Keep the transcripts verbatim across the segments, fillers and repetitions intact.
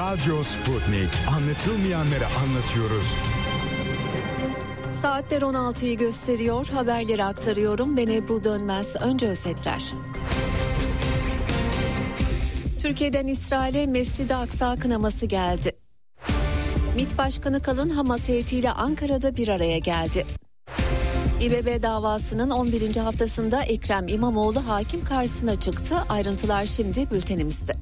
Radyo Sputnik. Anlatılmayanları anlatıyoruz. Saatler on altıyı gösteriyor. Haberleri aktarıyorum. Ben Ebru Dönmez. Önce özetler. Türkiye'den İsrail'e Mescid-i Aksa kınaması geldi. MİT Başkanı Kalın Hamas heyetiyle Ankara'da bir araya geldi. İBB davasının on birinci haftasında Ekrem İmamoğlu hakim karşısına çıktı. Ayrıntılar şimdi bültenimizde.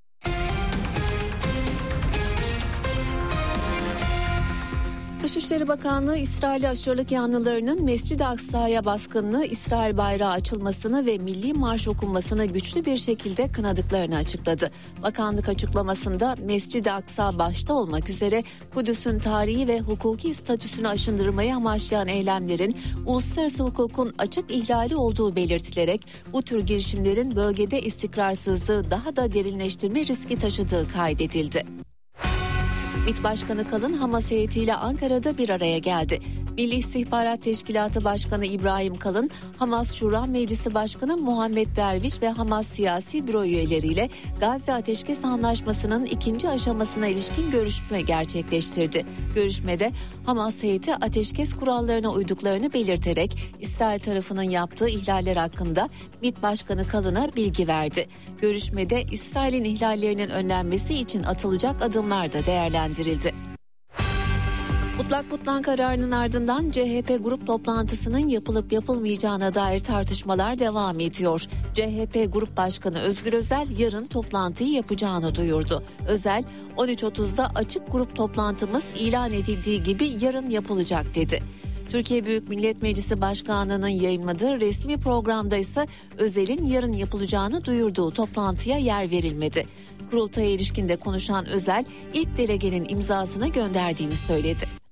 Dışişleri Bakanlığı İsrail aşırılık yanlılarının Mescid-i Aksa'ya baskınını, İsrail bayrağı açılmasını ve milli marş okunmasını güçlü bir şekilde kınadıklarını açıkladı. Bakanlık açıklamasında Mescid-i Aksa başta olmak üzere Kudüs'ün tarihi ve hukuki statüsünü aşındırmayı amaçlayan eylemlerin uluslararası hukukun açık ihlali olduğu belirtilerek bu tür girişimlerin bölgede istikrarsızlığı daha da derinleştirme riski taşıdığı kaydedildi. MİT Başkanı Kalın Hamas heyetiyle Ankara'da bir araya geldi. Milli İstihbarat Teşkilatı Başkanı İbrahim Kalın, Hamas Şura Meclisi Başkanı Muhammed Derviş ve Hamas Siyasi Büro üyeleriyle Gazze Ateşkes Anlaşması'nın ikinci aşamasına ilişkin görüşme gerçekleştirdi. Görüşmede Hamas heyeti ateşkes kurallarına uyduklarını belirterek İsrail tarafının yaptığı ihlaller hakkında MİT Başkanı Kalın'a bilgi verdi. Görüşmede İsrail'in ihlallerinin önlenmesi için atılacak adımlar da değerlendirildi. Mutlak Mutlan kararının ardından C H P grup toplantısının yapılıp yapılmayacağına dair tartışmalar devam ediyor. C H P Grup Başkanı Özgür Özel yarın toplantıyı yapacağını duyurdu. Özel, on üç otuzda açık grup toplantımız ilan edildiği gibi yarın yapılacak dedi. Türkiye Büyük Millet Meclisi Başkanlığı'nın yayınladığı resmi programda ise Özel'in yarın yapılacağını duyurduğu toplantıya yer verilmedi. Kurultaya ilişkinde konuşan Özel, ilk delegenin imzasını gönderdiğini söyledi.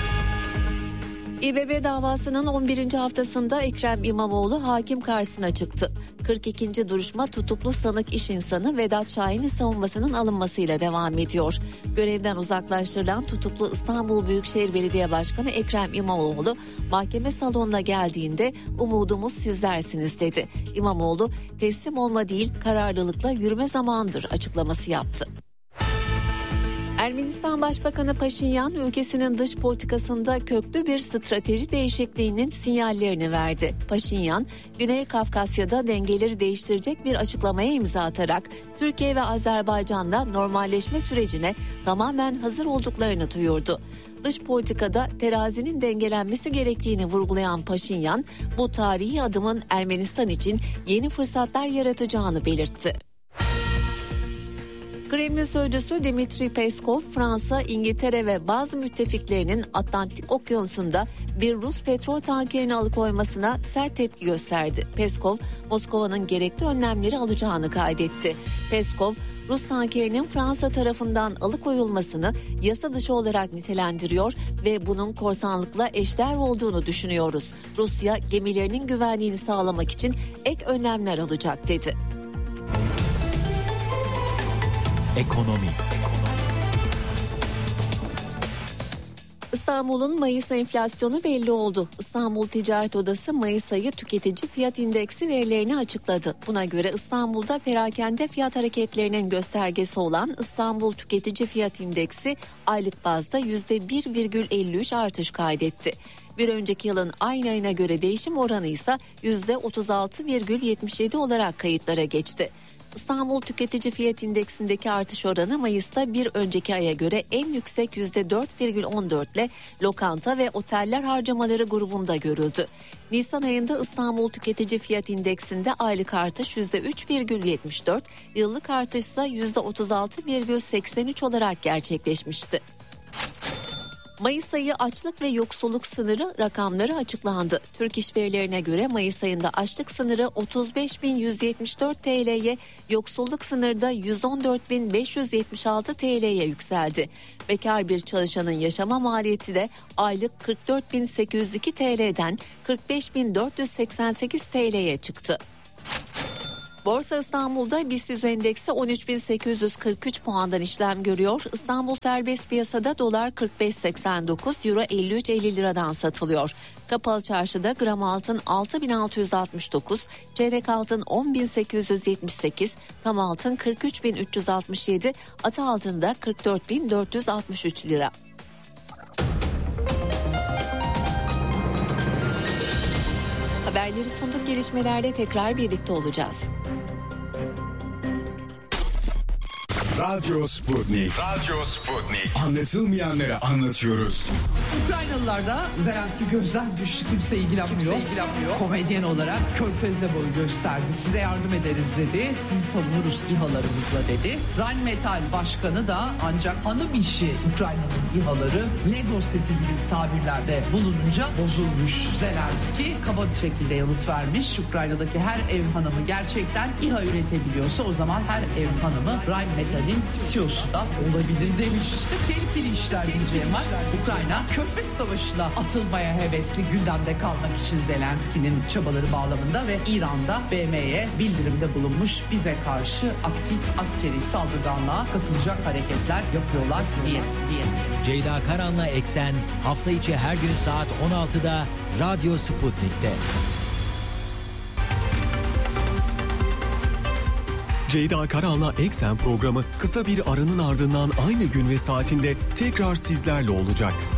İBB davasının on birinci haftasında Ekrem İmamoğlu hakim karşısına çıktı. kırk ikinci duruşma tutuklu sanık iş insanı Vedat Şahin'in savunmasının alınmasıyla devam ediyor. Görevden uzaklaştırılan tutuklu İstanbul Büyükşehir Belediye Başkanı Ekrem İmamoğlu mahkeme salonuna geldiğinde "Umudumuz sizlersiniz" dedi. İmamoğlu teslim olma değil kararlılıkla yürüme zamandır açıklaması yaptı. Ermenistan Başbakanı Paşinyan ülkesinin dış politikasında köklü bir strateji değişikliğinin sinyallerini verdi. Paşinyan, Güney Kafkasya'da dengeleri değiştirecek bir açıklamaya imza atarak Türkiye ve Azerbaycan'da normalleşme sürecine tamamen hazır olduklarını duyurdu. Dış politikada terazinin dengelenmesi gerektiğini vurgulayan Paşinyan, bu tarihi adımın Ermenistan için yeni fırsatlar yaratacağını belirtti. Kremlin sözcüsü Dmitri Peskov, Fransa, İngiltere ve bazı müttefiklerinin Atlantik Okyanusu'nda bir Rus petrol tankerini alıkoymasına sert tepki gösterdi. Peskov, Moskova'nın gerekli önlemleri alacağını kaydetti. Peskov, Rus tankerinin Fransa tarafından alıkoyulmasını yasa dışı olarak nitelendiriyor ve bunun korsanlıkla eşdeğer olduğunu düşünüyoruz. Rusya gemilerinin güvenliğini sağlamak için ek önlemler alacak dedi. Ekonomi. İstanbul'un Mayıs enflasyonu belli oldu. İstanbul Ticaret Odası Mayıs ayı tüketici fiyat indeksi verilerini açıkladı. Buna göre İstanbul'da perakende fiyat hareketlerinin göstergesi olan İstanbul Tüketici Fiyat İndeksi aylık bazda yüzde bir virgül elli üç artış kaydetti. Bir önceki yılın aynı ayına göre değişim oranı ise yüzde otuz altı virgül yetmiş yedi olarak kayıtlara geçti. İstanbul Tüketici Fiyat İndeksindeki artış oranı Mayıs'ta bir önceki aya göre en yüksek yüzde dört virgül on dört ile lokanta ve oteller harcamaları grubunda görüldü. Nisan ayında İstanbul Tüketici Fiyat İndeksinde aylık artış yüzde üç virgül yetmiş dört, yıllık artış ise yüzde otuz altı virgül seksen üç olarak gerçekleşmişti. Mayıs ayı açlık ve yoksulluk sınırı rakamları açıklandı. Türk İş verilerine göre Mayıs ayında açlık sınırı otuz beş bin yüz yetmiş dört T L'ye, yoksulluk sınırı da yüz on dört bin beş yüz yetmiş altı T L'ye yükseldi. Bekar bir çalışanın yaşama maliyeti de aylık kırk dört bin sekiz yüz iki T L'den kırk beş bin dört yüz seksen sekiz T L'ye çıktı. Borsa İstanbul'da BIST endeksi on üç bin sekiz yüz kırk üç puandan işlem görüyor. İstanbul serbest piyasada dolar kırk beş seksen dokuz, euro elli üç elli liradan satılıyor. Kapalı çarşıda gram altın altı bin altı yüz altmış dokuz, çeyrek altın on bin sekiz yüz yetmiş sekiz, tam altın kırk üç bin üç yüz altmış yedi, atı altında kırk dört bin dört yüz altmış üç lira. Haberleri sunduk, gelişmelerle tekrar birlikte olacağız. Radyo Sputnik. Radyo Sputnik. Anlatılmayanları anlatıyoruz. Ukraynalılar da Zelenski gözden düştü, kimse ilgilenmiyor. Kimse ilgilenmiyor. Komedyen olarak Körfez'de boy gösterdi. Size yardım ederiz dedi. Sizi savunuruz İHA'larımızla dedi. Rheinmetall Başkanı da ancak hanım işi Ukrayna'nın İHA'ları Lego seti gibi tabirlerde bulununca bozulmuş. Zelenski kaba bir şekilde yanıt vermiş. Ukrayna'daki her ev hanımı gerçekten İHA üretebiliyorsa o zaman her ev hanımı Rheinmetall C E O'su da olabilir demiş. Tehlikeli işler diyeceğim var. Ukrayna Körfez Savaşı'na atılmaya hevesli, gündemde kalmak için Zelenski'nin çabaları bağlamında ve İran'da B M'ye bildirimde bulunmuş, bize karşı aktif askeri saldırganlığa katılacak hareketler yapıyorlar diye diye. Ceyda Karan'la Eksen hafta içi her gün saat on altıda Radyo Sputnik'te. Ceyda Karan'la Eksen programı kısa bir aranın ardından aynı gün ve saatinde tekrar sizlerle olacak.